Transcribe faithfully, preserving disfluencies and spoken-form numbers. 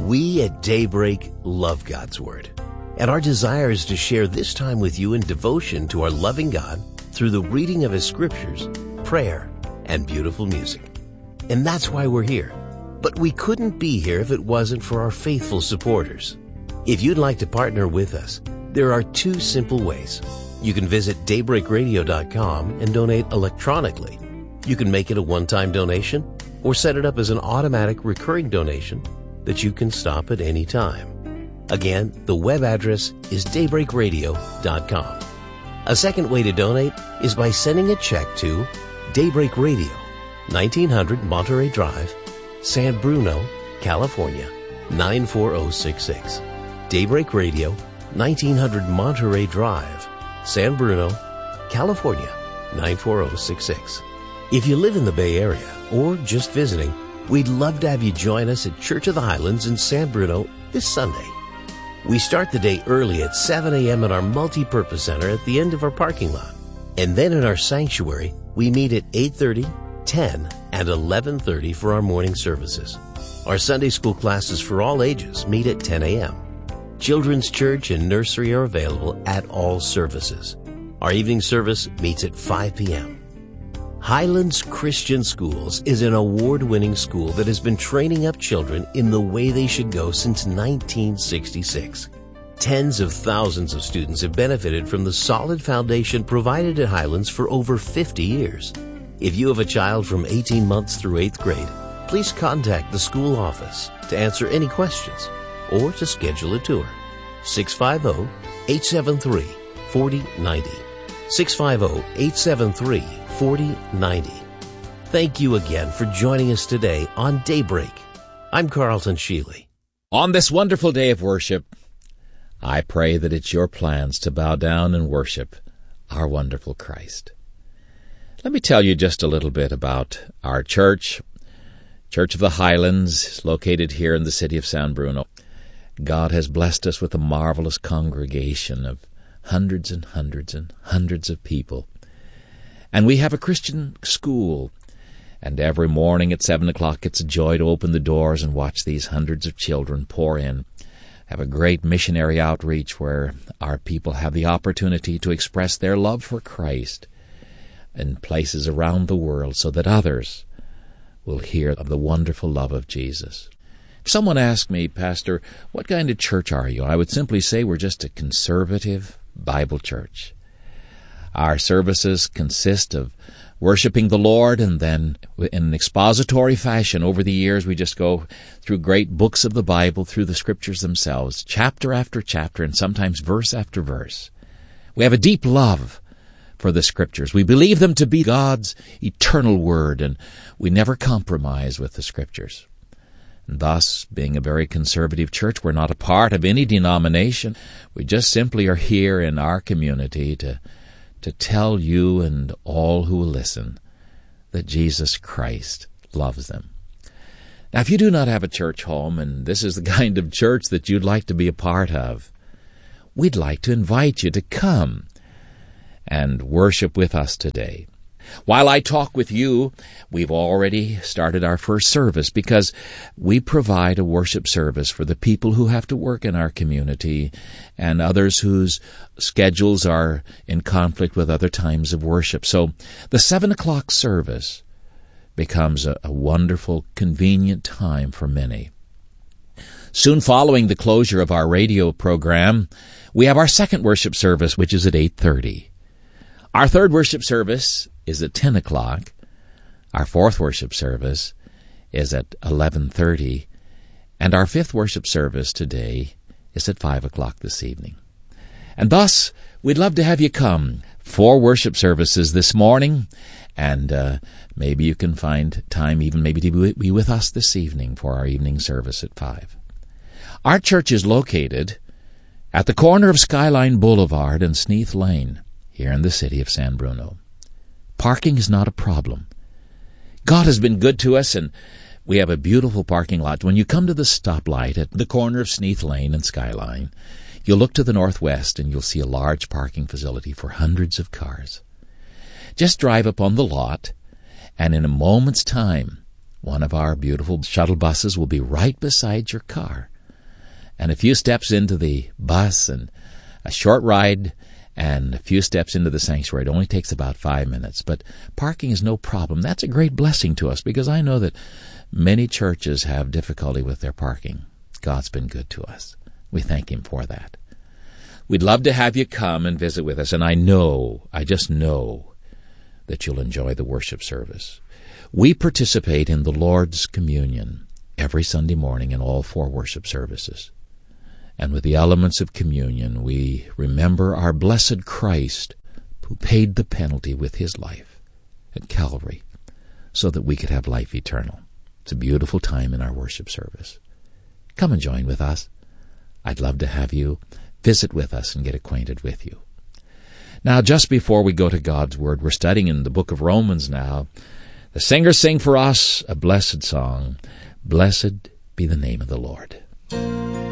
We at Daybreak love God's Word, and our desire is to share this time with you in devotion to our loving God through the reading of His Scriptures, prayer, and beautiful music. And that's why we're here. But we couldn't be here if it wasn't for our faithful supporters. If you'd like to partner with us, there are two simple ways. You can visit daybreak radio dot com and donate electronically. You can make it a one-time donation or set it up as an automatic recurring donation that you can stop at any time. Again, the web address is daybreak radio dot com. A second way to donate is by sending a check to Daybreak Radio, nineteen hundred Monterey Drive, San Bruno, California, nine four zero six six. Daybreak Radio, nineteen hundred Monterey Drive, San Bruno, California, nine four zero six six. If you live in the Bay Area or just visiting, we'd love to have you join us at Church of the Highlands in San Bruno this Sunday. We start the day early at seven a.m. at our multi-purpose center at the end of our parking lot. And then in our sanctuary, we meet at eight thirty, ten, and eleven thirty for our morning services. Our Sunday school classes for all ages meet at ten a.m. Children's church and nursery are available at all services. Our evening service meets at five p.m. Highlands Christian Schools is an award-winning school that has been training up children in the way they should go since nineteen sixty-six. Tens of thousands of students have benefited from the solid foundation provided at Highlands for over fifty years. If you have a child from eighteen months through eighth grade, please contact the school office to answer any questions or to schedule a tour. six five zero, eight seven three, four zero nine zero. six five zero, eight seven three, four zero nine zero. Thank you again for joining us today on Daybreak. I'm Carlton Sheely. On this wonderful day of worship, I pray that it's your plans to bow down and worship our wonderful Christ. Let me tell you just a little bit about our church, Church of the Highlands, located here in the city of San Bruno. God has blessed us with a marvelous congregation of hundreds and hundreds and hundreds of people. And we have a Christian school, and every morning at seven o'clock it's a joy to open the doors and watch these hundreds of children pour in. Have a great missionary outreach where our people have the opportunity to express their love for Christ in places around the world so that others will hear of the wonderful love of Jesus. If someone asked me, Pastor, what kind of church are you? I would simply say we're just a conservative Bible church. Our services consist of worshiping the Lord, and then in an expository fashion over the years we just go through great books of the Bible, through the Scriptures themselves, chapter after chapter, and sometimes verse after verse. We have a deep love for the Scriptures. We believe them to be God's eternal Word, and we never compromise with the Scriptures. And thus, being a very conservative church, we're not a part of any denomination. We just simply are here in our community to to tell you and all who will listen that Jesus Christ loves them. Now, if you do not have a church home, and this is the kind of church that you'd like to be a part of, we'd like to invite you to come and worship with us today. While I talk with you, we've already started our first service because we provide a worship service for the people who have to work in our community and others whose schedules are in conflict with other times of worship. So the seven o'clock service becomes a, a wonderful, convenient time for many. Soon following the closure of our radio program, we have our second worship service, which is at eight thirty. Our third worship service is at ten o'clock. Our fourth worship service is at eleven thirty. And our fifth worship service today is at five o'clock this evening. And thus, we'd love to have you come. Four worship services this morning, and uh, maybe you can find time even maybe to be with us this evening for our evening service at five. Our church is located at the corner of Skyline Boulevard and Sneath Lane, here in the city of San Bruno. Parking is not a problem. God has been good to us, and we have a beautiful parking lot. When you come to the stoplight at the corner of Sneath Lane and Skyline, you'll look to the northwest and you'll see a large parking facility for hundreds of cars. Just drive up on the lot, and in a moment's time, one of our beautiful shuttle buses will be right beside your car, and a few steps into the bus and a short ride and a few steps into the sanctuary. It only takes about five minutes. But parking is no problem. That's a great blessing to us because I know that many churches have difficulty with their parking. God's been good to us. We thank Him for that. We'd love to have you come and visit with us, and I know, I just know that you'll enjoy the worship service. We participate in the Lord's Communion every Sunday morning in all four worship services. And with the elements of communion, we remember our blessed Christ who paid the penalty with His life at Calvary so that we could have life eternal. It's a beautiful time in our worship service. Come and join with us. I'd love to have you visit with us and get acquainted with you. Now, just before we go to God's Word, we're studying in the book of Romans now. The singers sing for us a blessed song. Blessed be the name of the Lord.